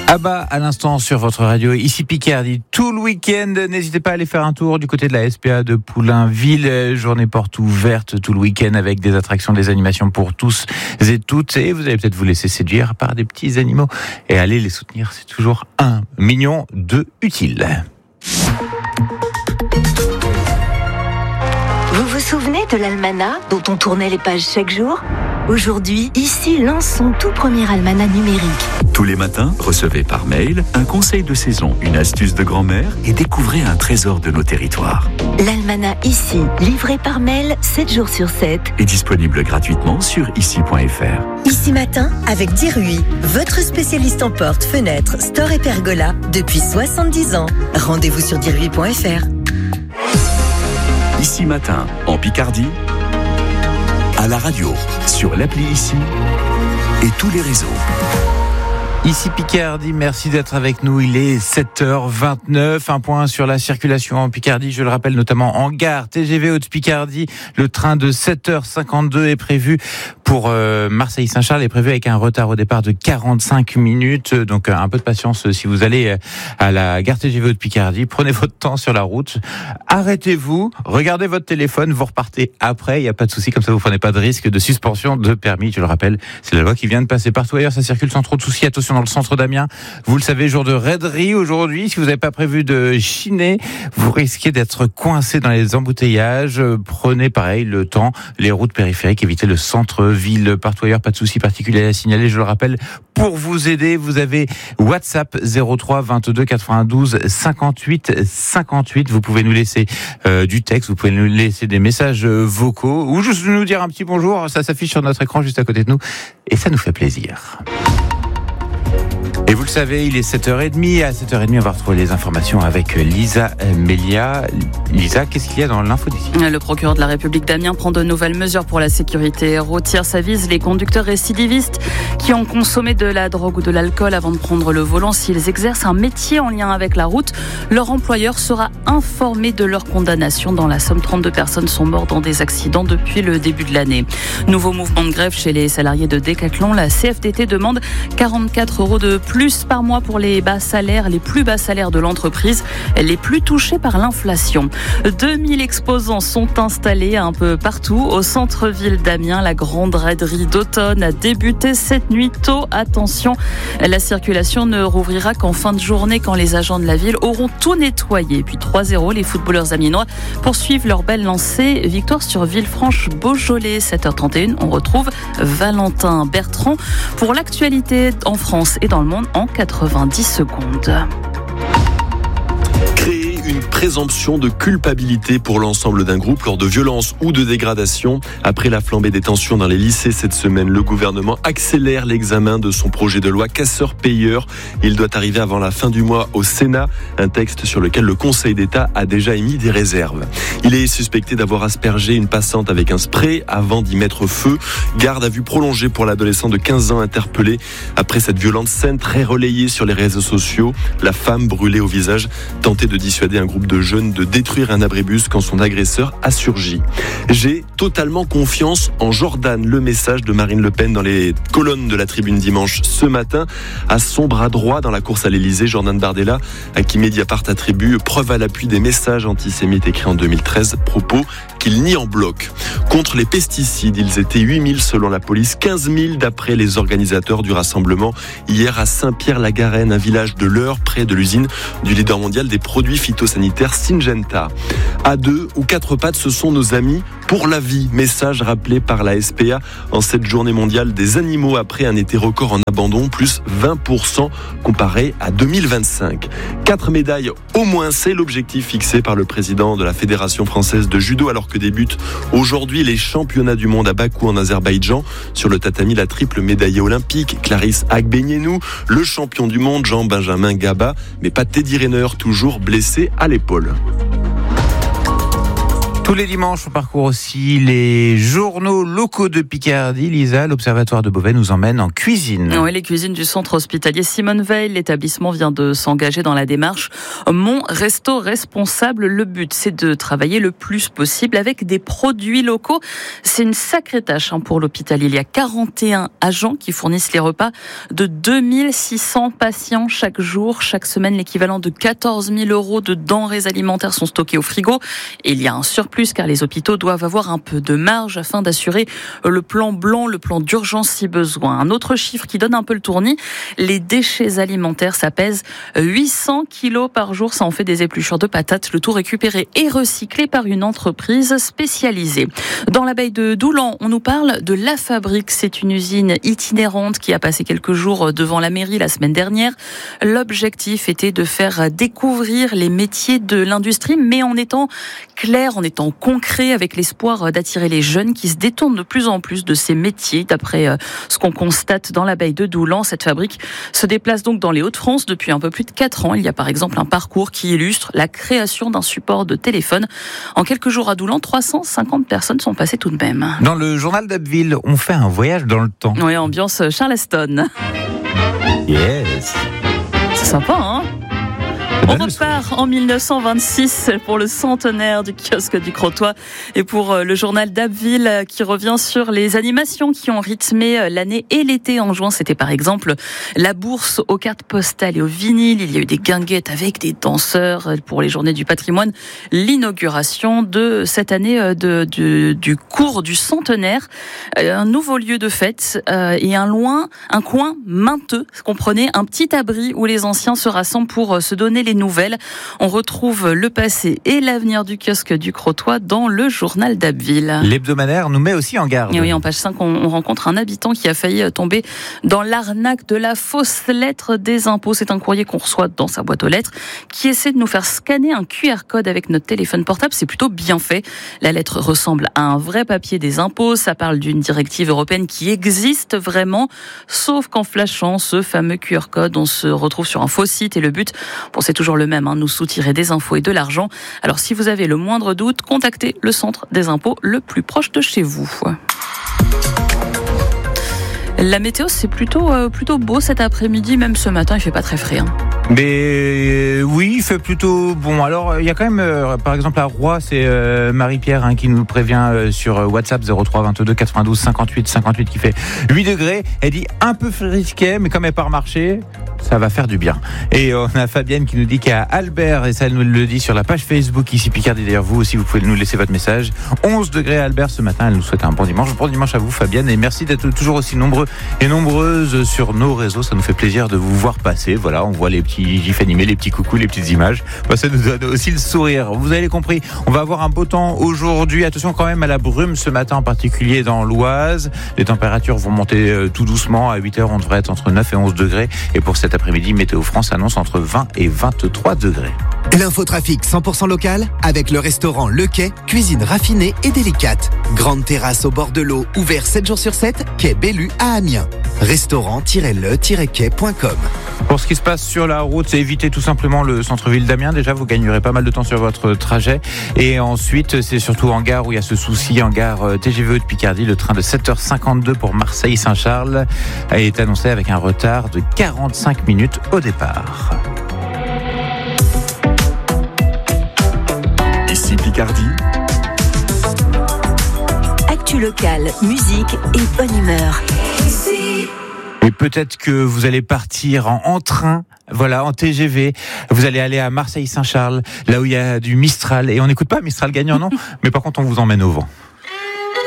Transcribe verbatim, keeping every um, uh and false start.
Abba à l'instant sur votre radio, ici Picardie, tout le week-end. N'hésitez pas à aller faire un tour du côté de la S P A de Poulainville. Journée porte ouverte tout le week-end avec des attractions, des animations pour tous et toutes. Et vous allez peut-être vous laisser séduire par des petits animaux et aller les soutenir. C'est toujours un million de utiles. Vous vous souvenez de l'almanach dont on tournait les pages chaque jour ? Aujourd'hui, ici lance son tout premier almanach numérique. Tous les matins, recevez par mail un conseil de saison, une astuce de grand-mère et découvrez un trésor de nos territoires. L'almanach ici, livré par mail sept jours sur sept. Est disponible gratuitement sur ici point f r. Ici Matin avec Dirui, votre spécialiste en portes, fenêtres, store et pergola depuis soixante-dix ans. Rendez-vous sur dirui point f r. Ici Matin, en Picardie, à la radio, sur l'appli Ici et tous les réseaux. Ici Picardie, merci d'être avec nous. Il est sept heures vingt-neuf. Un point sur la circulation en Picardie. Je le rappelle notamment en gare T G V Haute-Picardie. Le train de sept heures cinquante-deux est prévu pour euh, Marseille-Saint-Charles. Est prévu avec un retard au départ de quarante-cinq minutes. Donc un peu de patience si vous allez à la gare T G V Haute-Picardie. Prenez votre temps sur la route. Arrêtez-vous. Regardez votre téléphone. Vous repartez après. Il n'y a pas de souci. Comme ça, vous prenez pas de risque de suspension de permis. Je le rappelle, c'est la loi qui vient de passer partout ailleurs. Ça circule sans trop de soucis. Attention dans le centre d'Amiens. Vous le savez, jour de raiderie aujourd'hui. Si vous n'avez pas prévu de chiner, vous risquez d'être coincé dans les embouteillages. Prenez pareil le temps, les routes périphériques, évitez le centre-ville. Partout ailleurs, pas de soucis particuliers à signaler. Je le rappelle, pour vous aider, vous avez WhatsApp zéro trois vingt-deux quatre-vingt-douze cinquante-huit cinquante-huit. Vous pouvez nous laisser euh, du texte, vous pouvez nous laisser des messages vocaux ou juste nous dire un petit bonjour. Ça s'affiche sur notre écran juste à côté de nous et ça nous fait plaisir. Et vous le savez, il est sept heures trente. À sept heures trente, on va retrouver les informations avec Lisa Melia. Lisa, qu'est-ce qu'il y a dans l'info d'ici ? Le procureur de la République d'Amiens prend de nouvelles mesures pour la sécurité routière. Ça vise les conducteurs récidivistes qui ont consommé de la drogue ou de l'alcool avant de prendre le volant. S'ils exercent un métier en lien avec la route, leur employeur sera informé de leur condamnation. Dans la Somme, trente-deux personnes sont mortes dans des accidents depuis le début de l'année. Nouveau mouvement de grève chez les salariés de Decathlon. La C F D T demande quarante-quatre euros de plus plus par mois pour les bas salaires, les plus bas salaires de l'entreprise, les plus touchés par l'inflation. deux mille exposants sont installés un peu partout au centre-ville d'Amiens. La grande raiderie d'automne a débuté cette nuit tôt. Attention, la circulation ne rouvrira qu'en fin de journée quand les agents de la ville auront tout nettoyé. Puis trois zéro, les footballeurs amiénois poursuivent leur belle lancée. Victoire sur Villefranche-Beaujolais. sept heures trente et une, on retrouve Valentin Bertrand pour l'actualité en France et dans le monde en quatre-vingt-dix secondes. Créer une présomption de culpabilité pour l'ensemble d'un groupe lors de violences ou de dégradations. Après la flambée des tensions dans les lycées cette semaine, le gouvernement accélère l'examen de son projet de loi casseur-payeur. Il doit arriver avant la fin du mois au Sénat, un texte sur lequel le Conseil d'État a déjà émis des réserves. Il est suspecté d'avoir aspergé une passante avec un spray avant d'y mettre feu. Garde à vue prolongée pour l'adolescent de quinze ans interpellé après cette violente scène très relayée sur les réseaux sociaux. La femme brûlée au visage tentait de dissuader un groupe de jeunes de détruire un abribus quand son agresseur a surgi. J'ai totalement confiance en Jordan. Le message de Marine Le Pen dans les colonnes de la Tribune dimanche ce matin. À son bras droit dans la course à l'Elysée, Jordan Bardella, à qui Mediapart attribue preuve à l'appui des messages antisémites écrits en deux mille treize, propos qu'il nie en bloc. Contre les pesticides, ils étaient huit mille selon la police, quinze mille d'après les organisateurs du rassemblement hier à Saint-Pierre-la-Garenne, un village de l'Eure, près de l'usine du leader mondial des produits phytosanitaires Syngenta. À deux ou quatre pattes, ce sont nos amis pour la vie. Message rappelé par la S P A en cette journée mondiale des animaux après un été record en abandon, plus vingt pour cent comparé à deux mille vingt-cinq. Quatre médailles au moins, c'est l'objectif fixé par le président de la Fédération française de judo alors que débutent aujourd'hui les championnats du monde à Bakou en Azerbaïdjan. Sur le tatami, la triple médaillée olympique Clarisse Agbenienou, le champion du monde Jean-Benjamin Gaba, mais pas Teddy Riner, toujours blessé à l'épaule. Tous les dimanches, on parcourt aussi les journaux locaux de Picardie. Lisa, l'Observatoire de Beauvais nous emmène en cuisine. Oui, les cuisines du centre hospitalier Simone Veil. L'établissement vient de s'engager dans la démarche Mon Resto Responsable. Le but, c'est de travailler le plus possible avec des produits locaux. C'est une sacrée tâche pour l'hôpital. Il y a quarante et un agents qui fournissent les repas de deux mille six cents patients chaque jour. Chaque semaine, l'équivalent de quatorze mille euros de denrées alimentaires sont stockés au frigo. Et il y a un surplus car les hôpitaux doivent avoir un peu de marge afin d'assurer le plan blanc, le plan d'urgence si besoin. Un autre chiffre qui donne un peu le tournis, les déchets alimentaires, ça pèse huit cents kilos par jour. Ça en fait des épluchures de patates, le tout récupéré et recyclé par une entreprise spécialisée. Dans la baie de Doulan, on nous parle de La Fabrique. C'est une usine itinérante qui a passé quelques jours devant la mairie la semaine dernière. L'objectif était de faire découvrir les métiers de l'industrie, mais en étant clair, en étant concret, avec l'espoir d'attirer les jeunes qui se détournent de plus en plus de ces métiers. D'après ce qu'on constate dans la baie de Doulan, cette fabrique se déplace donc dans les Hauts-de-France depuis un peu plus de quatre ans. Il y a par exemple un parcours qui illustre la création d'un support de téléphone. En quelques jours à Doulan, trois cent cinquante personnes sont passées tout de même. Dans le journal d'Abbeville, on fait un voyage dans le temps. Oui, ambiance Charleston. Yes. C'est sympa, hein ? On repart en mille neuf cent vingt-six pour le centenaire du kiosque du Crotoy et pour le journal d'Abbeville qui revient sur les animations qui ont rythmé l'année et l'été. En juin, c'était par exemple la bourse aux cartes postales et au vinyle. Il y a eu des guinguettes avec des danseurs pour les journées du patrimoine. L'inauguration de cette année de, de, du cours du centenaire. Un nouveau lieu de fête et un loin, un coin mainteux. Comprenez, un petit abri où les anciens se rassemblent pour se donner les nouvelles. On retrouve le passé et l'avenir du kiosque du Crotoy dans le journal d'Abbeville. L'hebdomadaire nous met aussi en garde. Et oui, en page cinq, on, on rencontre un habitant qui a failli tomber dans l'arnaque de la fausse lettre des impôts. C'est un courrier qu'on reçoit dans sa boîte aux lettres qui essaie de nous faire scanner un Q R code avec notre téléphone portable. C'est plutôt bien fait. La lettre ressemble à un vrai papier des impôts. Ça parle d'une directive européenne qui existe vraiment, sauf qu'en flashant ce fameux Q R code, on se retrouve sur un faux site et le but, bon, c'est toujours le même, hein, nous soutirer des infos et de l'argent. Alors si vous avez le moindre doute, contactez le centre des impôts le plus proche de chez vous. La météo, c'est plutôt, euh, plutôt beau cet après-midi, même ce matin, il fait pas très frais. Hein. Mais oui, il fait plutôt bon. Alors, il y a quand même, euh, par exemple, à Roy, c'est euh, Marie-Pierre hein, qui nous prévient euh, sur WhatsApp zéro trois vingt-deux quatre-vingt-douze cinquante-huit cinquante-huit qui fait huit degrés. Elle dit un peu risqué, mais comme elle part marcher, ça va faire du bien. Et on a Fabienne qui nous dit qu'à Albert, et ça elle nous le dit sur la page Facebook ici Picardie, d'ailleurs vous aussi vous pouvez nous laisser votre message, onze degrés à Albert ce matin. Elle nous souhaite un bon dimanche. Bon dimanche à vous Fabienne, et merci d'être toujours aussi nombreux et nombreuses sur nos réseaux. Ça nous fait plaisir de vous voir passer. Voilà, on voit les petits gifs animés, les petits coucous, les petites images. Bah, ça nous donne aussi le sourire. Vous avez compris, on va avoir un beau temps aujourd'hui. Attention quand même à la brume ce matin, en particulier dans l'Oise. Les températures vont monter euh, tout doucement. À huit heures, on devrait être entre neuf et onze degrés. Et pour cet après-midi, Météo France annonce entre vingt et vingt-trois degrés. L'infotrafic cent pour cent local avec le restaurant Le Quai, cuisine raffinée et délicate. Grande terrasse au bord de l'eau, ouvert sept jours sur sept, quai Bellu à Amiens. restaurant tiret le tiret quai point com. Pour ce qui se passe sur la route, c'est éviter tout simplement le centre-ville d'Amiens. Déjà, vous gagnerez pas mal de temps sur votre trajet. Et ensuite, c'est surtout en gare où il y a ce souci. En gare T G V de Picardie, le train de sept heures cinquante-deux pour Marseille-Saint-Charles est annoncé avec un retard de quarante-cinq minutes au départ. Ici Picardie. Actu locale, musique et bonne humeur. Et peut-être que vous allez partir en, en train, voilà, en T G V. Vous allez aller à Marseille-Saint-Charles, là où il y a du Mistral. Et on n'écoute pas Mistral gagnant, non. Mais par contre, on vous emmène au vent.